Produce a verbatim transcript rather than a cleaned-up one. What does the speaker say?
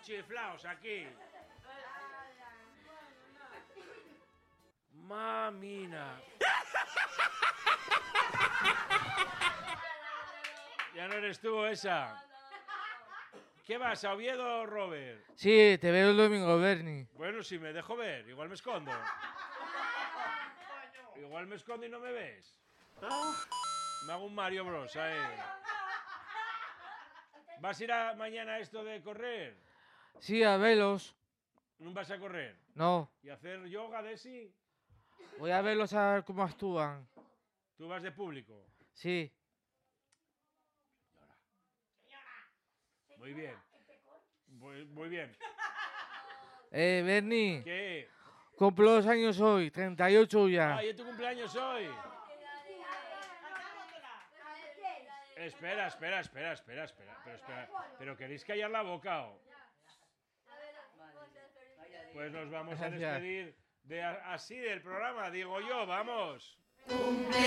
chiflaos aquí. Mamina. Ya no eres tú esa. ¿Qué vas, a Oviedo, Robert? Sí, te veo el domingo, Bernie. Bueno, si me dejo ver, igual me escondo. Igual me escondo y no me ves. Me hago un Mario Bros. Ahí. ¿Vas a ir a mañana a esto de correr? Sí, a verlos. ¿No vas a correr? No. ¿Y hacer yoga de sí? Voy a verlos a ver cómo actúan. ¿Tú vas de público? Sí. Muy bien. Muy, muy bien. Eh, Bernie. ¿Qué? Cumplo dos años hoy, treinta y ocho ya. Ah, ¿y es tu cumpleaños hoy? Espera, espera, espera, espera, espera, pero espera. ¿Pero queréis callar la boca o? Pues nos vamos a despedir de así del programa, digo yo, vamos.